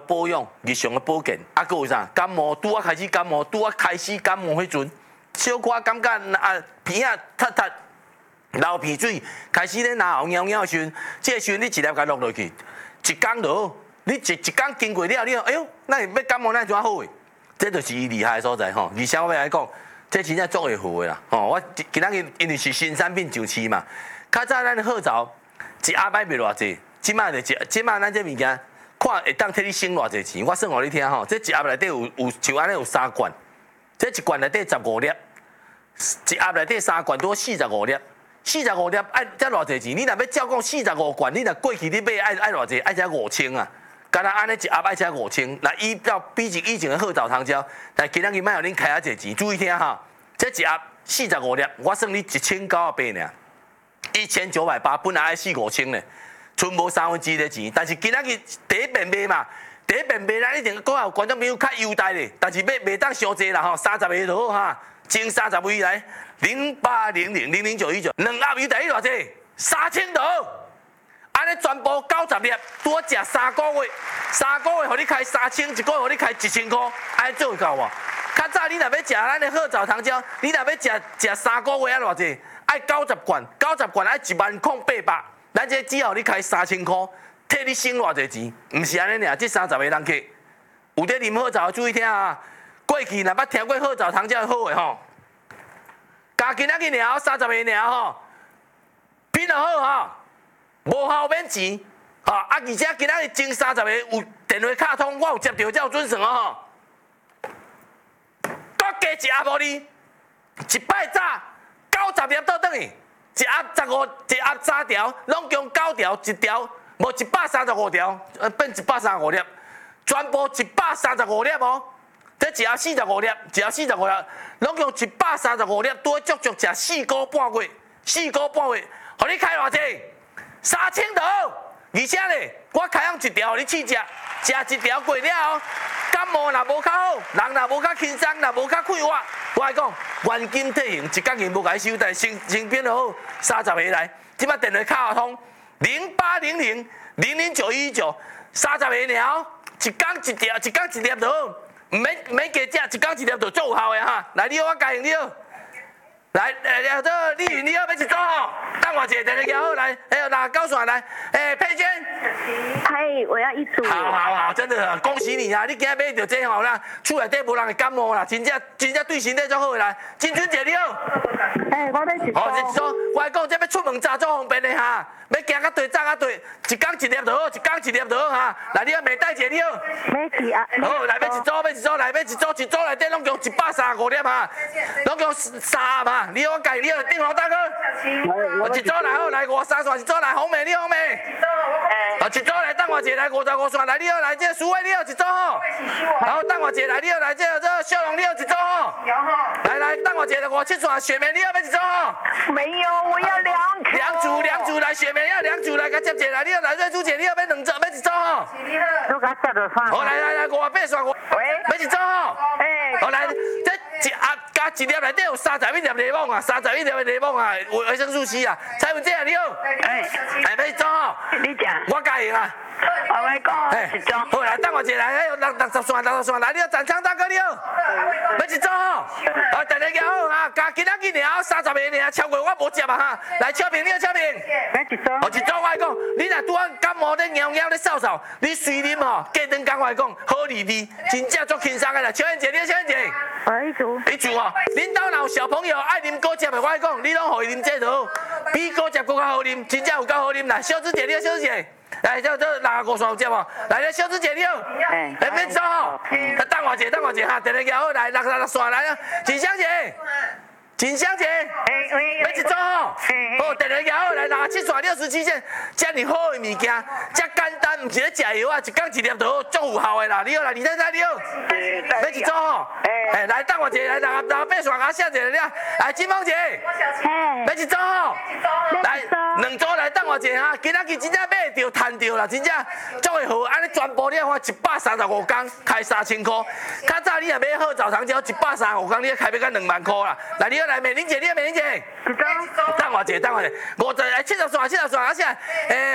保养、日常的保健，啊，佮有啥？感冒拄啊开始感冒，拄啊开始感冒迄阵，小可感觉啊鼻啊塌塌，流鼻水，开始咧拿喉痒痒的时阵，这个时阵你一粒甲落落去，一工就好。你一工经过了，你哎呦，那要感冒那怎好诶？这就是伊厉害的所在吼。而且我要来讲，这真正做会好诶啦。吼，我今仔日因为是新产品上市嘛，较早咱号召一盒买袂偌济，即摆就即摆咱这物件看会当替你省偌济钱。我算互你听吼，这一盒内底有像安尼有3罐，这一罐内底15粒，一盒内底3罐多45粒。45粒爱才偌济钱？你若要照讲45罐，你若过去你买爱偌济？爱才5000啊！干那安尼一盒爱才5000，那依照以前的好枣糖胶，但今仔日卖互恁开啊济钱，注意听哈，这一盒45粒，我算你1980尔，1980本来爱4、5000呢，剩无1/3的钱，但是今仔日第一遍卖嘛，第一遍卖咱一定讲有观众朋友较优待咧，但是卖当伤济啦吼，30个就好哈，前30位来0800000919，2盒优待你偌济？3000就好。安尼全部90粒，拄食3个月，3个月互你开3000，一个月互你开1000块，安尼做会到无？较早你若要食咱的好枣糖胶，你若要食3个月啊偌济？爱90罐，90罐爱10800，咱这只要你开3000块，替你省偌济钱？毋是安尼尔，这30个人客有在啉好枣，注意听啊！过去若捌听过好枣糖胶好诶吼，加今仔日尔30个尔吼，品就好吼。无效免钱，吼啊！而且今仔日前30个有电话卡通，我有接到，才有准算哦。搁加一盒互你，一摆早90粒倒转去，一盒3条，拢共9条，一条无135条，变135粒，全部135粒哦。这一盒45粒，一盒45粒，拢共135粒，拄足足食4个半月，4个半月，互你开偌济？3000就好，而且咧，我开放一条，你试食，食一条过了后，感冒若无较好，人若无较轻松，若无较快活，我来讲，原金退行，一角银无甲伊收，但成品就好，30个来，即摆电话卡通0800000919，30个尔，一工一条，一工一粒就好，唔免加食，一工一粒就足有效的哈。来，你好，我教你好。来，这丽云，你要一组吼？等我一下，电话交好来。哪高线来？佩娟。 嗨，我要一组。 好，真的恭喜你啊！你今日买到这吼啦，厝内底无人会感冒啦，真正对身体足好啦。金春姐你好。 我要一组。 一组，我来讲，这要出门早足方便的哈，要行较对，走较对，一工一粒就好，一工一粒就好哈。来，你要美代姐你好。 美姐啊。 好，来要一组，来要一组内底拢共135粒哈，拢共3嘛。你好，我介你好，电话大哥。一组来好，来53线，一组来红梅，你好梅。一组来等我一下，来55线，来你好，来这苏伟你好，一组吼。然后等我一下，来你好，来这小龙你好，一组吼。来等我一下，来57线，雪梅你好，要一组吼。 没有，我要两组来，雪梅要2组来，甲接者来，你好，来瑞珠姐你好，要2组，要一组吼。 都甲接着算。 好，来58线，要一组吼。好来，这一盒加一粒内底有31粒柠檬啊，31粒的柠檬啊，维生素 C 啊。蔡文姐你好，要一组吼。 你讲。 我教赢啊。 我来讲，一组。 好来，等我一下来，60线，来你好，展昌大哥你好，要一组吼。好，大家好哈，加今仔日尔30个尔，超过我无接啊哈。来，秋平你好，秋平。 要一组。 一组我来讲，你若拄啊感冒咧、痒痒咧、嗽嗽，你随啉吼，过2天我来讲，好利利，真正足轻松个啦。秋燕姐，你好，秋燕姐。 我要一组。 一组哦，恁兜若有小朋友爱啉果汁的，我来讲，你拢互伊啉这就好，比果汁更较好啉，真正有够好啉啦。小芝姐，你好，小芝姐。来，这65线有接无？来，小芝姐你好，要一组吼，等我一下哈，电话交好来，66线来啊，锦香姐。锦香姐，要一组吼，好，电话交好来，67线67线，遮尔好的物件，遮简单，毋是咧食药啊，一工一粒就好，足有效的啦。你好啦，李太太你好，要一组吼，来等我一下，来68线甲写一下了，来金凤姐，要一组吼，来2组来等我一下哈，今仔日真正买着赚着啦，真正足会好，安尼全部你看135工开3000块，较早你若买好枣糖胶135工，你开要到2万块啦，来你好。来，美玲姐，你好，美玲姐。等我一下，5070线，啊，写